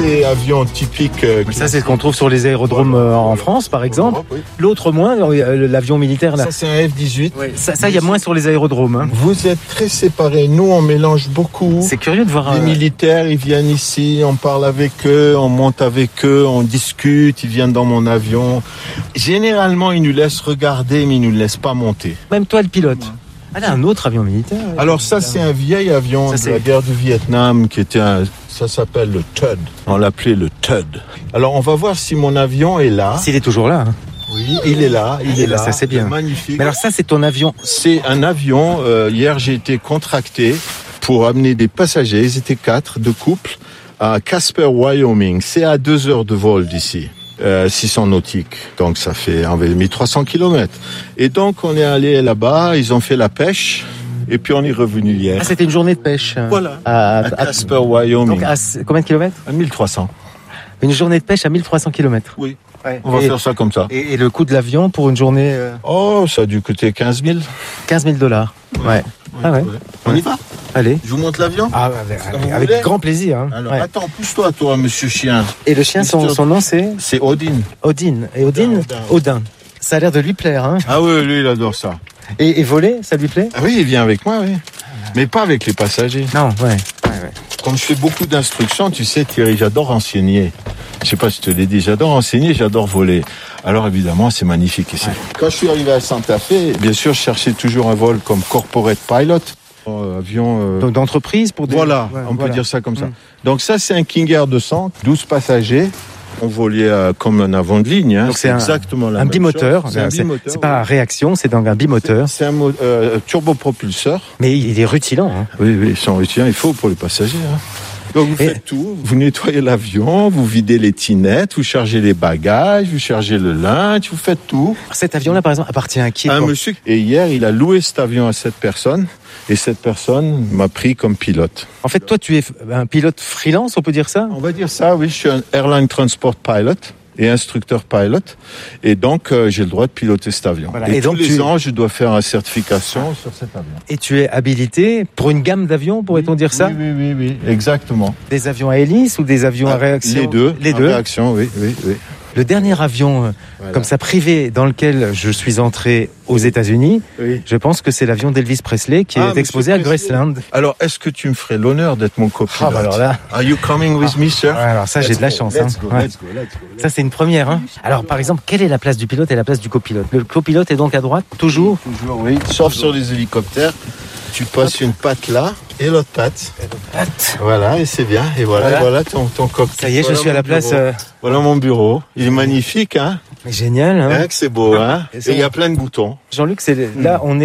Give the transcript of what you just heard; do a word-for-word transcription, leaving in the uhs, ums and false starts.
c'est avion typique. Euh, ça, c'est ce qu'on trouve sur les aérodromes euh, en France, par exemple. Europe, oui. L'autre moins, euh, l'avion militaire là. Ça, c'est un F dix-huit. Ouais, ça, ça, il y a moins sur les aérodromes. Hein. Vous êtes très séparés. Nous, on mélange beaucoup. C'est curieux de voir. Les euh... militaires, ils viennent ici, on parle avec eux, on monte avec eux, on discute, ils viennent dans mon avion. Généralement, ils nous laissent regarder, mais ils nous laissent pas monter. Même toi, le pilote. Ah, là, un autre avion militaire. Alors ça, c'est un vieil avion ça, de c'est... la guerre du Vietnam qui était un... Ça s'appelle le T U D. On l'appelait le T U D. Alors, on va voir si mon avion est là. S'il est toujours là. Hein. Oui, il est là, il est là. là. Ça, c'est bien. Magnifique. Mais alors ça, c'est ton avion. C'est un avion. Euh, hier, j'ai été contracté pour amener des passagers. Ils étaient quatre, de couple, à Casper, Wyoming. C'est à deux heures de vol d'ici. Euh, six cents nautiques, donc ça fait environ mille trois cents kilomètres. Et donc on est allé là-bas, ils ont fait la pêche, et puis on est revenu hier. Ah, c'était une journée de pêche. Voilà. À, à Casper, Wyoming. Donc à combien de kilomètres? À mille trois cents. Une journée de pêche à mille trois cents kilomètres. Oui. Ouais. On va et, faire ça comme ça. Et, et le coût de l'avion pour une journée euh... Oh, ça a dû coûter quinze mille. quinze mille dollars. Ouais. ouais. Ah ouais. ouais. On y va? Allez. Je vous montre l'avion? Ah, avec, avec, avec grand plaisir. Hein. Alors, ouais. attends, pousse-toi, toi, monsieur chien. Et le chien, son, son nom, c'est? C'est Odin. Odin. Et Odin? Odin. Odin. Ça a l'air de lui plaire, hein? Ah oui, lui, il adore ça. Et, et voler, ça lui plaît? Ah oui, il vient avec moi, oui. Mais pas avec les passagers. Non, ouais. ouais, ouais. Comme je fais beaucoup d'instructions, tu sais, Thierry, j'adore enseigner. Je sais pas si je te l'ai dit, j'adore enseigner, j'adore voler. Alors évidemment, c'est magnifique ici. Ouais. Quand je suis arrivé à Santa Fe, bien sûr, je cherchais toujours un vol comme corporate pilot. Euh, avion euh... donc d'entreprise pour des... voilà, ouais, on voilà. peut dire ça comme ça. Mmh. Donc ça, c'est un King Air deux cents, douze passagers. On volait euh, comme un avion de ligne. Hein. Donc c'est, c'est un, exactement la un même bimoteur. chose. C'est, un c'est, bimoteur. C'est pas à réaction, c'est donc un bimoteur. C'est, c'est un euh, turbopropulseur. Mais il est rutilant. Hein. Oui, oui, ils sont rutilants. Il faut pour les passagers. Hein. Donc vous Et... faites tout, vous nettoyez l'avion, vous videz les tinettes, vous chargez les bagages, vous chargez le linge, vous faites tout. Cet avion-là, par exemple, appartient à qui? Un monsieur. Et hier, il a loué cet avion à cette personne, et cette personne m'a pris comme pilote. En fait, toi, tu es un pilote freelance, on peut dire ça? On va dire ça, oui. Je suis un airline transport pilot et instructeur pilot, et donc euh, j'ai le droit de piloter cet avion. Voilà. Et, et donc tous les tu... ans, je dois faire une certification sur cet avion. Et tu es habilité pour une gamme d'avions, pourrait-on oui, dire ça? Oui, oui, oui, oui, exactement. Des avions à hélice ou des avions ah, à réaction? Les deux. Les deux. Réaction, oui, oui, oui. Le dernier avion voilà. comme ça privé dans lequel je suis entré aux États-Unis, oui. je pense que c'est l'avion d'Elvis Presley qui ah, est exposé à Graceland. Alors, est-ce que tu me ferais l'honneur d'être mon copilote? Ah, bah alors là. Are you coming with me, sir? Ouais, alors ça, let's j'ai de la chance. Let's hein. go, ouais. let's go, let's go, let's ça, c'est une première. Hein. Alors, par exemple, quelle est la place du pilote et la place du copilote? Le copilote est donc à droite, toujours? Toujours, oui. Sauf sur les hélicoptères. Tu passes une patte là et l'autre patte. Et l'autre patte. Voilà, et c'est bien. Et voilà, voilà. voilà ton, ton cockpit. Ça y est, voilà je suis à la place. Euh... Voilà mon bureau. Il est magnifique, hein? Génial, hein? hein que c'est beau, hein? Et il y a plein de boutons. Jean-Luc, c'est là, on est